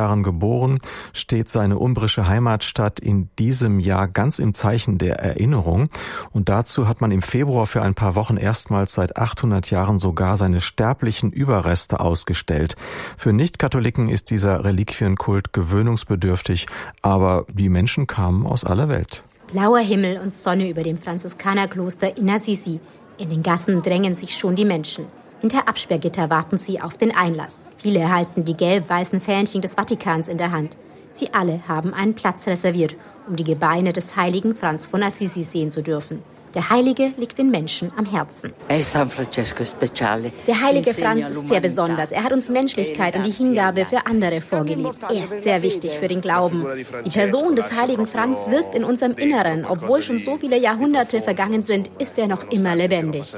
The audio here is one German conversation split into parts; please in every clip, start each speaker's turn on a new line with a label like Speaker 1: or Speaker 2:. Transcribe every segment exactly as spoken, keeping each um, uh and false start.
Speaker 1: Jahren geboren, steht seine umbrische Heimatstadt in diesem Jahr ganz im Zeichen der Erinnerung. Und dazu hat man im Februar für ein paar Wochen erstmals seit achthundert Jahren sogar seine sterblichen Überreste ausgestellt. Für Nicht-Katholiken ist dieser Reliquienkult gewöhnungsbedürftig, aber die Menschen kamen aus aller Welt.
Speaker 2: Blauer Himmel und Sonne über dem Franziskanerkloster in Assisi. In den Gassen drängen sich schon die Menschen. Hinter Absperrgitter warten sie auf den Einlass. Viele halten die gelb-weißen Fähnchen des Vatikans in der Hand. Sie alle haben einen Platz reserviert, um die Gebeine des heiligen Franz von Assisi sehen zu dürfen. Der Heilige liegt den Menschen am Herzen. Der heilige Franz ist sehr besonders. Er hat uns Menschlichkeit und die Hingabe für andere vorgelebt. Er ist sehr wichtig für den Glauben. Die Person des heiligen Franz wirkt in unserem Inneren. Obwohl schon so viele Jahrhunderte vergangen sind, ist er noch immer lebendig.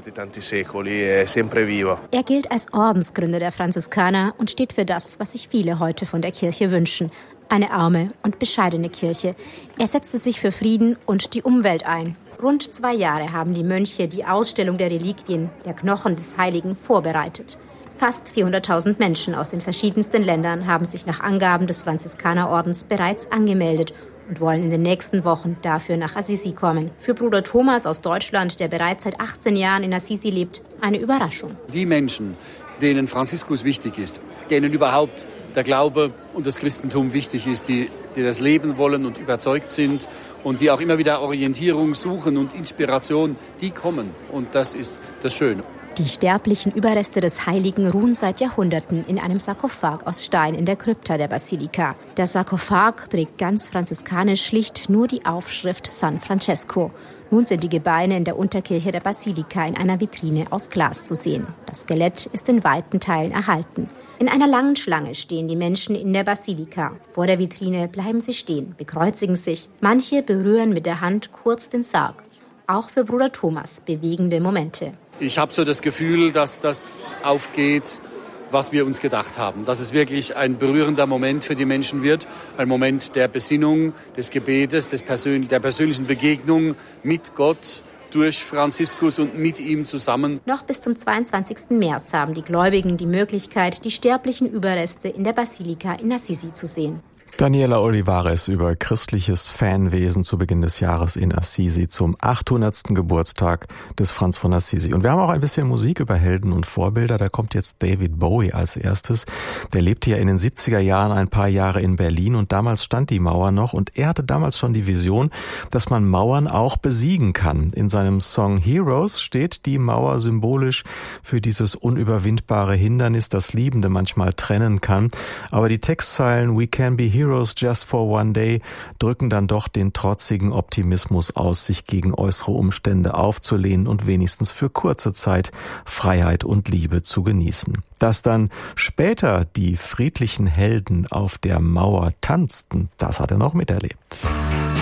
Speaker 2: Er gilt als Ordensgründer der Franziskaner und steht für das, was sich viele heute von der Kirche wünschen. Eine arme und bescheidene Kirche. Er setzte sich für Frieden und die Umwelt ein. Rund zwei Jahre haben die Mönche die Ausstellung der Reliquien, der Knochen des Heiligen, vorbereitet. Fast vierhunderttausend Menschen aus den verschiedensten Ländern haben sich nach Angaben des Franziskanerordens bereits angemeldet und wollen in den nächsten Wochen dafür nach Assisi kommen. Für Bruder Thomas aus Deutschland, der bereits seit achtzehn Jahren in Assisi lebt, eine Überraschung.
Speaker 3: Die Menschen, denen Franziskus wichtig ist, denen überhaupt der Glaube und das Christentum wichtig ist, die, die das leben wollen und überzeugt sind und die auch immer wieder Orientierung suchen und Inspiration, die kommen. Und das ist das Schöne.
Speaker 2: Die sterblichen Überreste des Heiligen ruhen seit Jahrhunderten in einem Sarkophag aus Stein in der Krypta der Basilika. Der Sarkophag trägt ganz franziskanisch schlicht nur die Aufschrift San Francesco. Nun sind die Gebeine in der Unterkirche der Basilika in einer Vitrine aus Glas zu sehen. Das Skelett ist in weiten Teilen erhalten. In einer langen Schlange stehen die Menschen in der Basilika. Vor der Vitrine bleiben sie stehen, bekreuzigen sich. Manche berühren mit der Hand kurz den Sarg. Auch für Bruder Thomas bewegende Momente.
Speaker 3: Ich habe so das Gefühl, dass das aufgeht, was wir uns gedacht haben. Dass es wirklich ein berührender Moment für die Menschen wird. Ein Moment der Besinnung, des Gebetes, des Persön- der persönlichen Begegnung mit Gott durch Franziskus und mit ihm zusammen.
Speaker 2: Noch bis zum zweiundzwanzigsten März haben die Gläubigen die Möglichkeit, die sterblichen Überreste in der Basilika in Assisi zu sehen.
Speaker 1: Daniela Olivares über christliches Fanwesen zu Beginn des Jahres in Assisi zum achthundertsten Geburtstag des Franz von Assisi. Und wir haben auch ein bisschen Musik über Helden und Vorbilder. Da kommt jetzt David Bowie als erstes. Der lebte ja in den siebziger Jahren ein paar Jahre in Berlin und damals stand die Mauer noch und er hatte damals schon die Vision, dass man Mauern auch besiegen kann. In seinem Song Heroes steht die Mauer symbolisch für dieses unüberwindbare Hindernis, das Liebende manchmal trennen kann. Aber die Textzeilen We can be heroes just for one day drücken dann doch den trotzigen Optimismus aus, sich gegen äußere Umstände aufzulehnen und wenigstens für kurze Zeit Freiheit und Liebe zu genießen. Dass dann später die friedlichen Helden auf der Mauer tanzten, das hat er noch miterlebt.